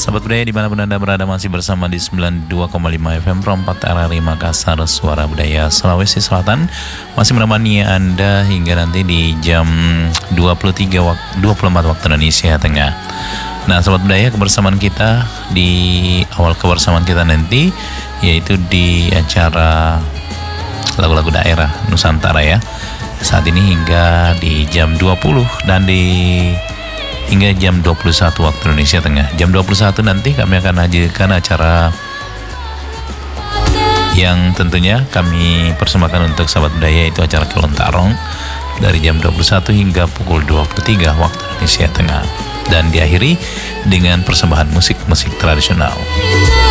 Sahabat budaya dimanapun Anda berada, masih bersama di 92,5 FM Perempat RRI Makassar, Suara Budaya Sulawesi Selatan. Masih menemani Anda hingga nanti di jam 24 waktu Indonesia Tengah. Nah sahabat budaya, kebersamaan kita di awal kebersamaan kita nanti yaitu di acara lagu-lagu daerah Nusantara ya. Saat ini hingga di jam 20 dan hingga jam 21 waktu Indonesia Tengah. Jam 21 nanti kami akan hadirkan acara yang tentunya kami persembahkan untuk sahabat budaya, yaitu acara Kelontarong dari jam 21 hingga pukul 23 waktu Indonesia Tengah, dan diakhiri dengan persembahan musik tradisional.